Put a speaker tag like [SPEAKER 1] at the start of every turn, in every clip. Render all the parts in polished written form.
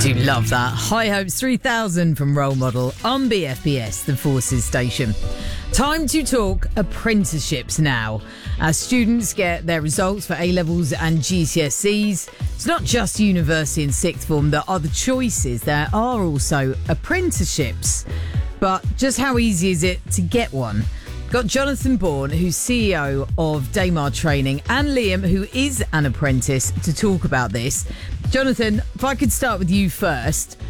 [SPEAKER 1] Do love that. High Hopes 3000 from Role Model on BFBS, the Forces Station. Time to talk apprenticeships now. As students get their results for A-levels and GCSEs, it's not just university and sixth form that are the choices. There are also apprenticeships. But just how easy is it to get one? Got Jonathan Bourne, who's CEO of Daymar Training, and Liam, who is an apprentice, to talk about this. Jonathan, if I could start with you first.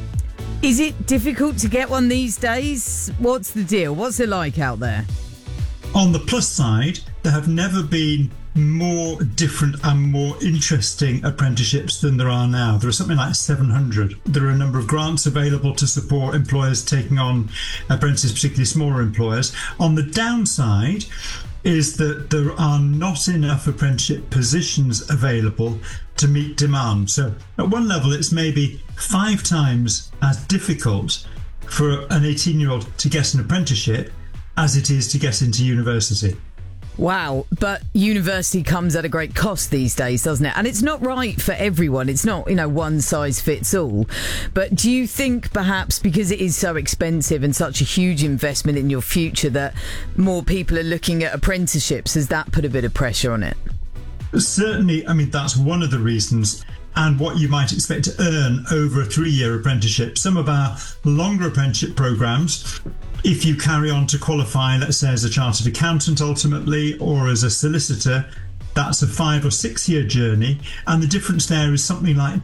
[SPEAKER 1] Is it difficult to get one these days? What's the deal? What's it like out there?
[SPEAKER 2] On the plus side, there have never been more different and more interesting apprenticeships than there are now. There are something like 700. There are a number of grants available to support employers taking on apprentices, particularly smaller employers. On the downside is that there are not enough apprenticeship positions available to meet demand. So at one level, it's maybe 5 times as difficult for an 18-year-old to get an apprenticeship as it is to get into university.
[SPEAKER 1] Wow, but university comes at a great cost these days, doesn't it? And it's not right for everyone. It's not, one size fits all. But do you think perhaps because it is so expensive and such a huge investment in your future that more people are looking at apprenticeships? Has that put a bit of pressure on it?
[SPEAKER 2] Certainly, that's one of the reasons. And what you might expect to earn over a 3-year apprenticeship. Some of our longer apprenticeship programmes, if you carry on to qualify, let's say as a chartered accountant ultimately, or as a solicitor, that's a 5 or 6 year journey. And the difference there is something like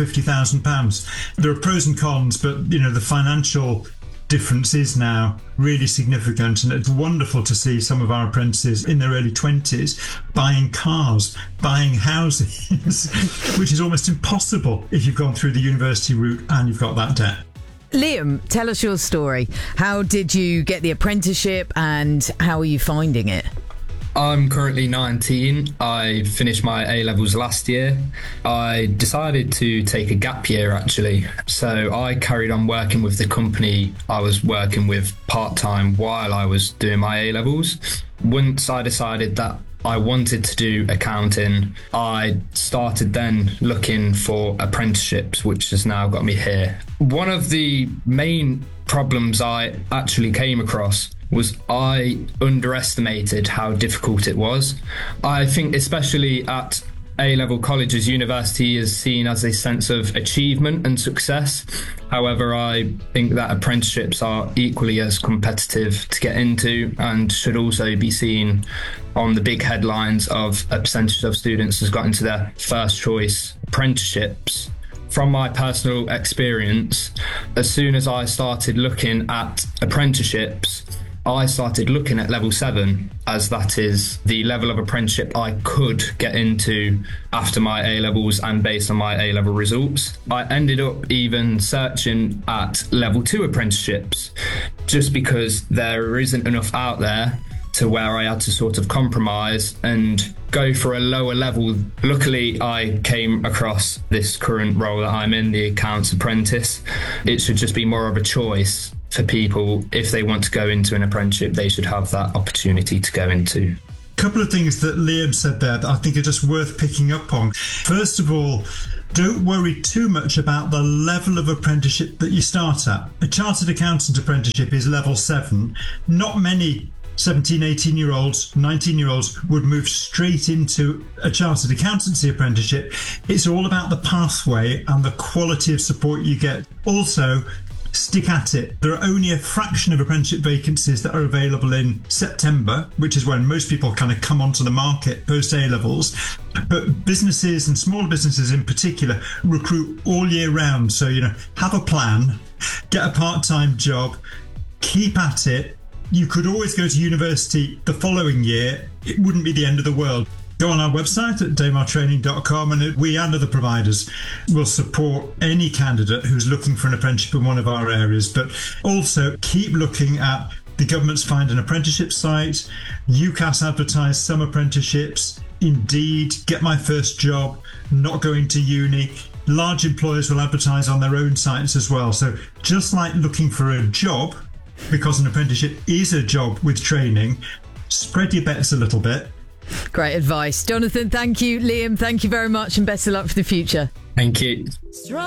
[SPEAKER 2] £250,000. There are pros and cons, but the financial difference is now really significant, and it's wonderful to see some of our apprentices in their early 20s buying cars, buying houses, which is almost impossible if you've gone through the university route and you've got that debt.
[SPEAKER 1] Liam, tell us your story. How did you get the apprenticeship and how are you finding it?
[SPEAKER 3] I'm currently 19. I finished my A-levels last year. I decided to take a gap year, actually. So I carried on working with the company I was working with part-time while I was doing my A-levels. Once I decided that I wanted to do accounting, I started then looking for apprenticeships, which has now got me here. One of the main problems I actually came across was I underestimated how difficult it was. I think especially at A-level colleges, university is seen as a sense of achievement and success. However, I think that apprenticeships are equally as competitive to get into and should also be seen on the big headlines of a percentage of students has got into their first choice apprenticeships. From my personal experience, as soon as I started looking at apprenticeships, I started looking at level 7 as that is the level of apprenticeship I could get into after my A-levels and based on my A-level results. I ended up even searching at level 2 apprenticeships just because there isn't enough out there to where I had to sort of compromise and go for a lower level. Luckily, I came across this current role that I'm in, the accounts apprentice. It should just be more of a choice for people. If they want to go into an apprenticeship, they should have that opportunity to go into.
[SPEAKER 2] A couple of things that Liam said there that I think are just worth picking up on. First of all, don't worry too much about the level of apprenticeship that you start at. A chartered accountant apprenticeship is level 7. Not many 17, 18-year-olds, 19-year-olds would move straight into a chartered accountancy apprenticeship. It's all about the pathway and the quality of support you get. Also, stick at it. There are only a fraction of apprenticeship vacancies that are available in September, which is when most people kind of come onto the market post A-levels. But businesses and small businesses in particular recruit all year round. So, have a plan, get a part-time job, keep at it. You could always go to university the following year. It wouldn't be the end of the world. Go on our website at daymartraining.com and we and other providers will support any candidate who's looking for an apprenticeship in one of our areas. But also keep looking at the government's Find an Apprenticeship site, UCAS advertise some apprenticeships, Indeed, Get My First Job, Not Going to Uni. Large employers will advertise on their own sites as well. So just like looking for a job, because an apprenticeship is a job with training, spread your bets a little bit.
[SPEAKER 1] Great advice. Jonathan, thank you. Liam, thank you very much and best of luck for the future.
[SPEAKER 3] Thank you.